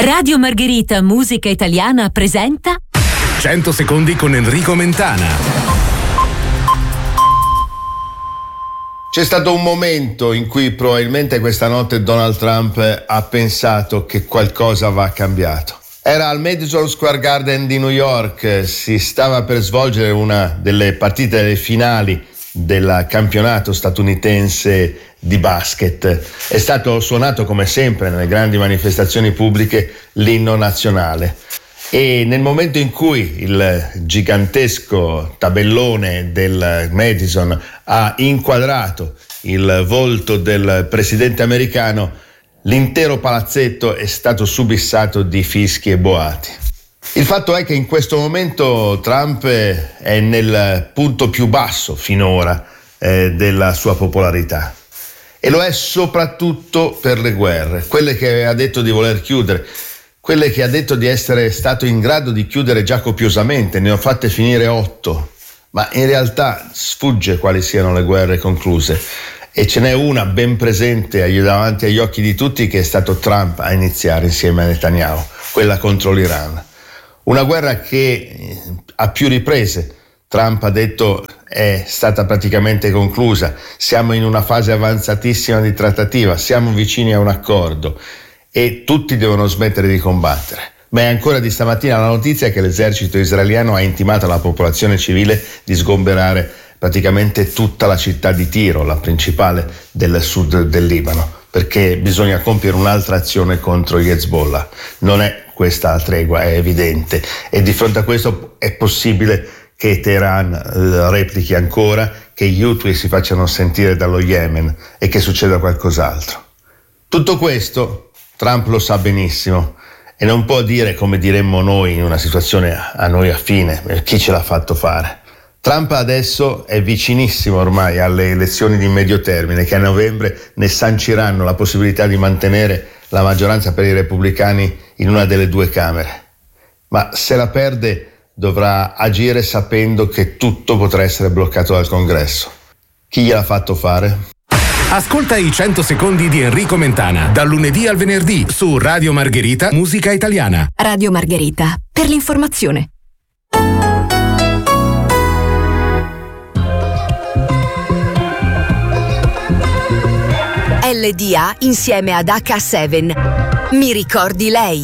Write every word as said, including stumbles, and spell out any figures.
Radio Margherita Musica Italiana presenta cento secondi con Enrico Mentana. C'è stato un momento in cui probabilmente questa notte Donald Trump ha pensato che qualcosa va cambiato. Era al Madison Square Garden di New York, si stava per svolgere una delle partite delle finali del campionato statunitense di basket. È stato suonato come sempre nelle grandi manifestazioni pubbliche l'inno nazionale e nel momento in cui il gigantesco tabellone del Madison ha inquadrato il volto del presidente americano, l'intero palazzetto è stato subissato di fischi e boati. Il fatto è che in questo momento Trump è nel punto più basso finora eh, della sua popolarità e lo è soprattutto per le guerre, quelle che ha detto di voler chiudere, quelle che ha detto di essere stato in grado di chiudere già copiosamente, ne ho fatte finire otto, ma in realtà sfugge quali siano le guerre concluse. E ce n'è una ben presente davanti agli occhi di tutti, che è stato Trump a iniziare insieme a Netanyahu, quella contro l'Iran. Una guerra che a più riprese Trump ha detto è stata praticamente conclusa, siamo in una fase avanzatissima di trattativa, siamo vicini a un accordo e tutti devono smettere di combattere. Ma è ancora di stamattina la notizia che l'esercito israeliano ha intimato alla popolazione civile di sgomberare praticamente tutta la città di Tiro, la principale del sud del Libano, perché bisogna compiere un'altra azione contro gli Hezbollah. Non è questa la tregua, è evidente, e di fronte a questo è possibile che Teheran eh, replichi ancora, che gli Houthi si facciano sentire dallo Yemen e che succeda qualcos'altro. Tutto questo Trump lo sa benissimo e non può dire, come diremmo noi in una situazione a noi affine, chi ce l'ha fatto fare. Trump adesso è vicinissimo ormai alle elezioni di medio termine che a novembre ne sanciranno la possibilità di mantenere la maggioranza per i repubblicani in una delle due camere. Ma se la perde dovrà agire sapendo che tutto potrà essere bloccato dal Congresso. Chi gliel'ha fatto fare? Ascolta i cento secondi di Enrico Mentana dal lunedì al venerdì su Radio Margherita Musica Italiana. Radio Margherita, per l'informazione. L D A insieme ad acca sette. Mi ricordi lei?